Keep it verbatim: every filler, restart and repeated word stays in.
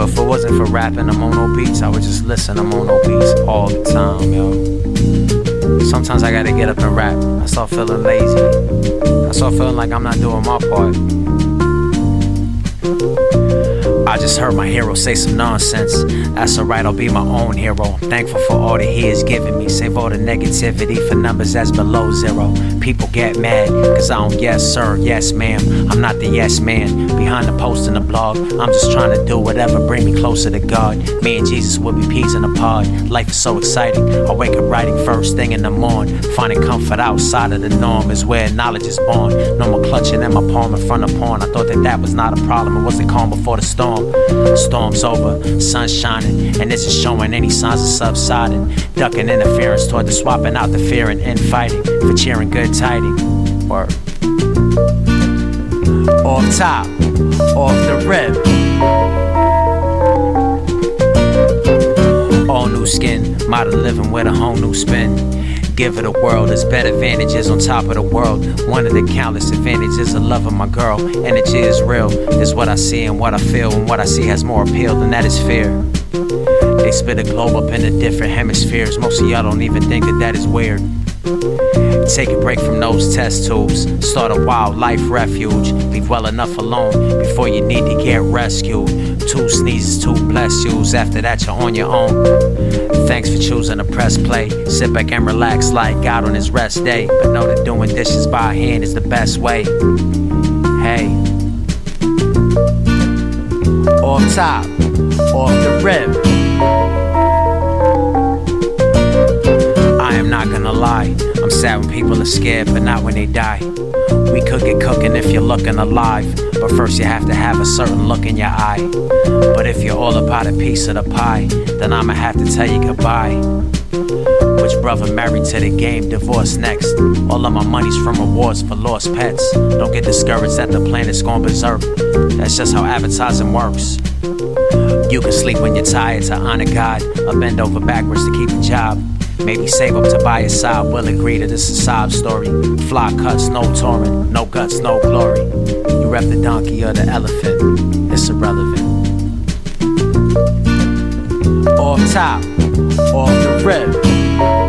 sure if it wasn't for rapping the mono beats, I would just listen to mono beats all the time, yo. Sometimes I gotta get up and rap. I start feeling lazy. I start feeling like I'm not doing my part. I just heard my hero say some nonsense. That's alright, I'll be my own hero. I'm thankful for all that he has given me. Save all the negativity for numbers that's below zero. People get mad, cause I don't yes sir, yes ma'am. I'm not the yes man, behind the post and the blog. I'm just trying to do whatever bring me closer to God. Me and Jesus will be peas in a pod. Life is so exciting, I wake up writing first thing in the morning. Finding comfort outside of the norm is where knowledge is born. No more clutching at my palm in front of porn. I thought that that was not a problem, it wasn't calm before the storm. Storm's over, sun's shining, and this is showing any signs of subsiding. Ducking interference toward the swapping out the fear and infighting for cheering good tidings. Word. Off top, off the rip. All new skin, modern living with a whole new spin. Give it a whirl, there's better advantages on top of the world. One of the countless advantages of loving my girl. Energy is real, is what I see and what I feel. And what I see has more appeal than that is fear. They split a globe up into different hemispheres. Most of y'all don't even think that that is weird. Take a break from those test tubes. Start a wildlife refuge. Leave well enough alone before you need to get rescued. Two sneezes, two bless yous. After that you're on your own. Thanks for choosing to press play. Sit back and relax like God on his rest day. But know that doing dishes by hand is the best way. Hey. Off top, off the rip. I am not gonna lie, I'm sad when people are scared, but not when they die. We could get cooking if you're looking alive, but first you have to have a certain look in your eye. But if you're all about a piece of the pie, then I'ma have to tell you goodbye. Which brother married to the game, divorced next? All of my money's from rewards for lost pets. Don't get discouraged that the planet's gone berserk. That's just how advertising works. You can sleep when you're tired to honor God, or bend over backwards to keep a job. Maybe save up to buy a side, we'll agree that this is a sob story. Fly cuts, no touring, no guts, no glory. You rep the donkey or the elephant, it's irrelevant. Off top, off the rip.